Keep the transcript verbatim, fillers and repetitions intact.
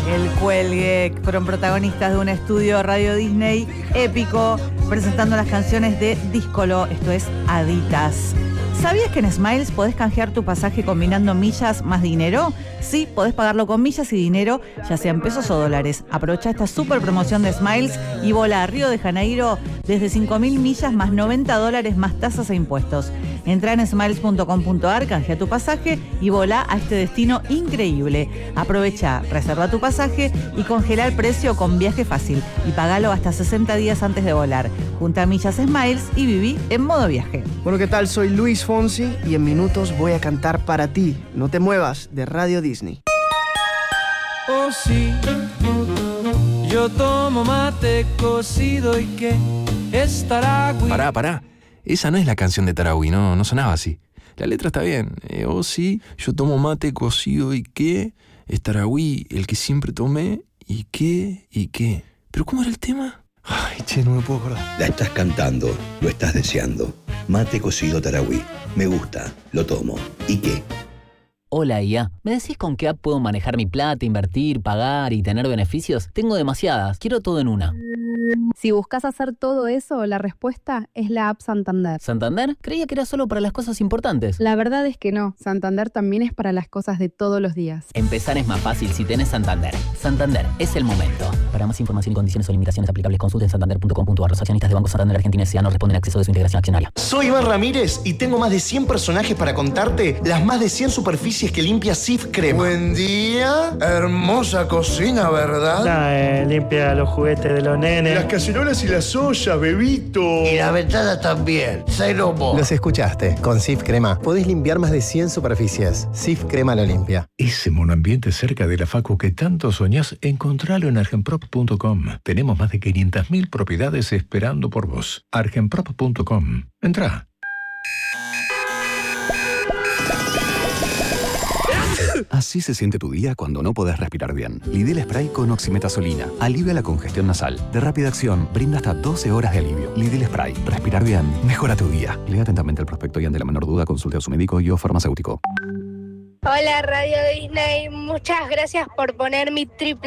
El Cuelgue. Fueron protagonistas de un estudio Radio Disney épico presentando las canciones de Díscolo, esto es Aditas. ¿Sabías que en Smiles podés canjear tu pasaje combinando millas más dinero? Sí, podés pagarlo con millas y dinero, ya sean pesos o dólares. Aprovecha esta super promoción de Smiles y vola a Río de Janeiro desde cinco mil millas más noventa dólares más tasas e impuestos. Entra en smiles punto com punto a r, canjea tu pasaje y volá a este destino increíble. Aprovecha, reserva tu pasaje y congela el precio con Viaje Fácil y pagalo hasta sesenta días antes de volar. Junta millas Smiles y viví en modo viaje. Bueno, ¿qué tal? Soy Luis Fonsi y en minutos voy a cantar para ti. No te muevas, de Radio Disney. Oh sí, yo tomo mate cocido y que es Taragüí. Pará, pará. Esa no es la canción de Taragüí, no, no sonaba así. La letra está bien. Eh, oh sí, yo tomo mate cocido y qué es Taragüí, el que siempre tomé y qué y qué. ¿Pero cómo era el tema? Ay, che, no me puedo acordar. La estás cantando, lo estás deseando. Mate cocido Taragüí. Me gusta, lo tomo. ¿Y qué? Hola I A, ¿me decís con qué app puedo manejar mi plata, invertir, pagar y tener beneficios? Tengo demasiadas, quiero todo en una. Si buscas hacer todo eso, la respuesta es la app Santander. ¿Santander? Creía que era solo para las cosas importantes. La verdad es que no, Santander también es para las cosas de todos los días. Empezar es más fácil si tenés Santander. Santander, es el momento. Para más información y condiciones o limitaciones aplicables, consulten santander punto com punto a r. Los accionistas de Banco Santander Argentina S A no responden al acceso de su integración accionaria. Soy Iván Ramírez y tengo más de cien personajes para contarte las más de cien superficies que limpia Cif Crema. Buen día, hermosa cocina, ¿verdad? Nah, eh, limpia los juguetes de los nenes. Las cacerolas y las ollas, bebito. Y la ventana también, Celomo. Los escuchaste, con Cif Crema podés limpiar más de cien superficies. Cif Crema lo limpia. Ese monoambiente cerca de la facu que tanto soñás, encontralo en argenprop punto com. Tenemos más de quinientas mil propiedades esperando por vos. argenprop punto com. Entrá. Así se siente tu día cuando no podés respirar bien. Lidl Spray con oximetazolina. Alivia la congestión nasal. De rápida acción, brinda hasta doce horas de alivio. Lidl Spray. Respirar bien. Mejora tu día. Lea atentamente el prospecto y ante la menor duda consulte a su médico y o farmacéutico. Hola Radio Disney, muchas gracias por poner mi triple